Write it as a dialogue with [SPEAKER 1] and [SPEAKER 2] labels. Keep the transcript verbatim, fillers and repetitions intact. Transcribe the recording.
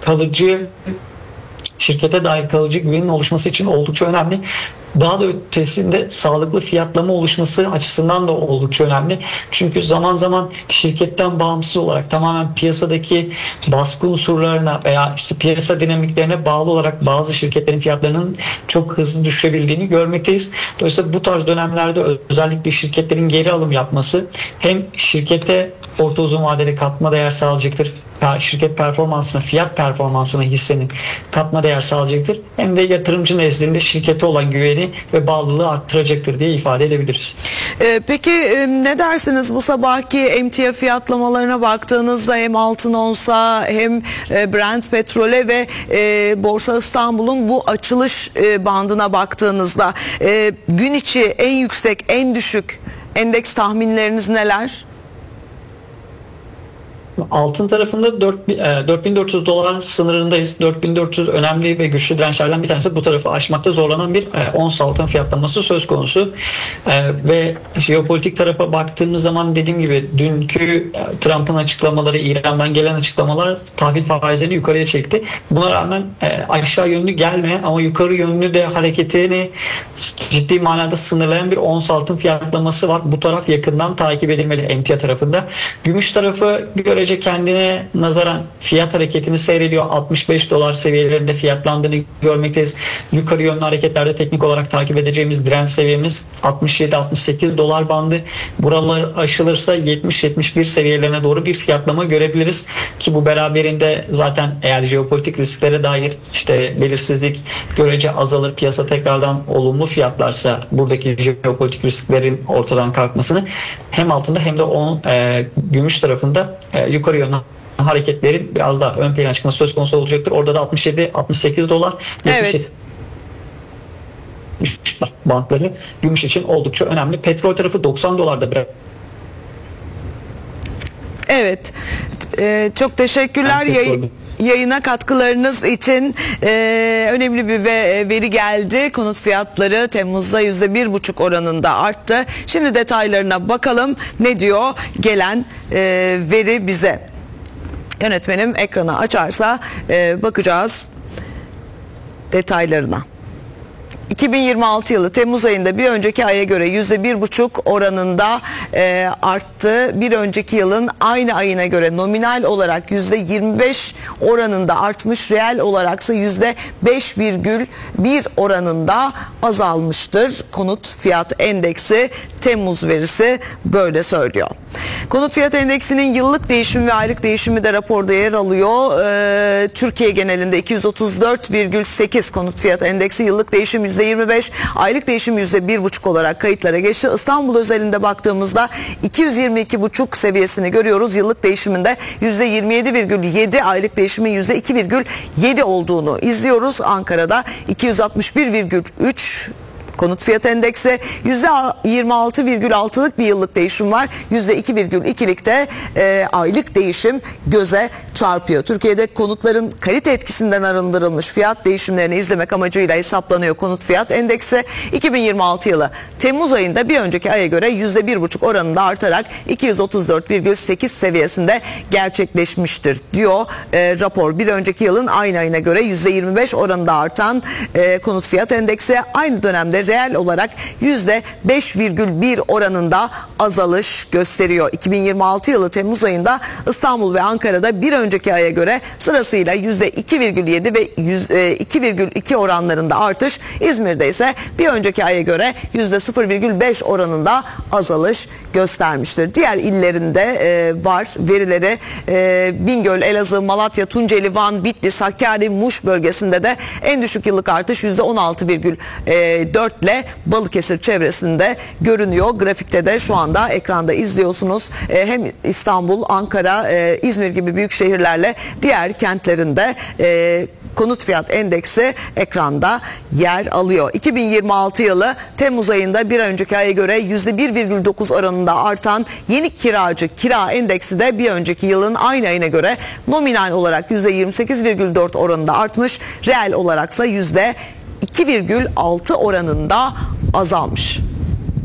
[SPEAKER 1] kalıcı şirkete dair kalıcı güvenin oluşması için oldukça önemli. Daha da ötesinde sağlıklı fiyatlama oluşması açısından da oldukça önemli. Çünkü zaman zaman şirketten bağımsız olarak tamamen piyasadaki baskı unsurlarına veya işte piyasa dinamiklerine bağlı olarak bazı şirketlerin fiyatlarının çok hızlı düşebildiğini görmekteyiz. Dolayısıyla bu tarz dönemlerde özellikle şirketlerin geri alım yapması hem şirkete orta uzun vadeli katma değer sağlayacaktır. Şirket performansına, fiyat performansına hissenin katma değer sağlayacaktır. Hem de yatırımcı nezdinde şirkete olan güveni ve bağlılığı arttıracaktır diye ifade edebiliriz.
[SPEAKER 2] Ee, peki ne dersiniz bu sabahki emtia fiyatlamalarına baktığınızda hem altın onsa hem Brent petrole ve e, Borsa İstanbul'un bu açılış e, bandına baktığınızda e, gün içi en yüksek, en düşük endeks tahminleriniz neler?
[SPEAKER 1] Altın tarafında dört bin dört yüz dolar sınırındayız. dört bin dört yüz önemli ve güçlü dirençlerden bir tanesi. Bu tarafı aşmakta zorlanan bir ons altın fiyatlaması söz konusu. Ve jeopolitik tarafa baktığımız zaman dediğim gibi dünkü Trump'ın açıklamaları, İran'dan gelen açıklamalar tahvil faizlerini yukarıya çekti. Buna rağmen aşağı yönlü gelme ama yukarı yönlü de hareketini ciddi manada sınırlayan bir ons altın fiyatlaması var. Bu taraf yakından takip edilmeli emtia tarafında. Gümüş tarafı görece kendine nazaran fiyat hareketini seyrediyor. altmış beş dolar seviyelerinde fiyatlandığını görmekteyiz. Yukarı yönlü hareketlerde teknik olarak takip edeceğimiz direnç seviyemiz altmış yedi altmış sekiz dolar bandı. Buralar aşılırsa yetmiş yetmiş bir seviyelerine doğru bir fiyatlama görebiliriz. Ki bu beraberinde zaten eğer jeopolitik risklere dair işte belirsizlik görece azalır, piyasa tekrardan olumlu fiyatlarsa buradaki jeopolitik risklerin ortadan kalkmasını hem altında hem de onun e, gümüş tarafında e, yukarı yönlü hareketlerin biraz daha ön plana çıkması söz konusu olacaktır. Orada da altmış yedi altmış sekiz dolar
[SPEAKER 2] evet.
[SPEAKER 1] bankları gümüş için oldukça önemli. Petrol tarafı doksan dolarda biraz.
[SPEAKER 2] Evet. Ee, çok teşekkürler. Yayın Yayına katkılarınız için e, önemli bir ve, veri geldi. Konut fiyatları Temmuz'da yüzde bir buçuk oranında arttı. Şimdi detaylarına bakalım ne diyor gelen e, veri bize. Yönetmenim ekranı açarsa e, bakacağız detaylarına. iki bin yirmi altı yılı Temmuz ayında bir önceki aya göre yüzde bir buçuk oranında e, arttı. Bir önceki yılın aynı ayına göre nominal olarak yüzde yirmi beş oranında artmış. Reel olaraksa yüzde beş virgül bir oranında azalmıştır. Konut fiyat endeksi Temmuz verisi böyle söylüyor. Konut fiyat endeksinin yıllık değişimi ve aylık değişimi de raporda yer alıyor. Ee, Türkiye genelinde iki yüz otuz dört virgül sekiz konut fiyat endeksi, yıllık değişim yüzde yirmi beş, aylık değişim yüzde bir buçuk olarak kayıtlara geçti. İstanbul özelinde baktığımızda iki yüz yirmi iki buçuk seviyesini görüyoruz. Yıllık değişiminde yüzde yirmi yedi virgül yedi, aylık değişimin yüzde iki virgül yedi olduğunu izliyoruz. Ankara'da iki yüz altmış bir virgül üç konut fiyat endeksi, yüzde yirmi altı virgül altılık bir yıllık değişim var. yüzde iki virgül ikilik de e, aylık değişim göze çarpıyor. Türkiye'de konutların kalite etkisinden arındırılmış fiyat değişimlerini izlemek amacıyla hesaplanıyor konut fiyat endeksi. iki bin yirmi altı yılı Temmuz ayında bir önceki aya göre yüzde bir buçuk oranında artarak iki yüz otuz dört virgül sekiz seviyesinde gerçekleşmiştir diyor e, rapor. Bir önceki yılın aynı ayına göre yüzde yirmi beş oranında artan e, konut fiyat endeksi aynı dönemde reel olarak yüzde beş virgül bir oranında azalış gösteriyor. iki bin yirmi altı yılı Temmuz ayında İstanbul ve Ankara'da bir önceki aya göre sırasıyla yüzde iki virgül yedi ve yüzde iki virgül iki oranlarında artış, İzmir'de ise bir önceki aya göre yüzde sıfır virgül beş oranında azalış göstermiştir. Diğer illerinde e, var verileri e, Bingöl, Elazığ, Malatya, Tunceli, Van, Bitlis, Hakkari, Muş bölgesinde de en düşük yıllık artış yüzde on altı virgül dört ile Balıkesir çevresinde görünüyor. Grafikte de şu anda ekranda izliyorsunuz. E, hem İstanbul, Ankara, e, İzmir gibi büyük şehirlerle diğer kentlerinde e, konut fiyat endeksi ekranda yer alıyor. iki bin yirmi altı yılı Temmuz ayında bir önceki aya göre yüzde bir virgül dokuz oranında artan yeni kiracı kira endeksi de bir önceki yılın aynı ayına göre nominal olarak yüzde yirmi sekiz virgül dört oranında artmış. Reel olaraksa yüzde iki virgül altı oranında azalmış.